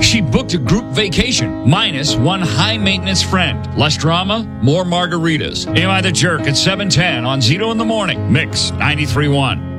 She booked a group vacation minus one high-maintenance friend. Less drama, more margaritas. Am I the Jerk at 7:10 on Zito in the Morning. Mix 93.1.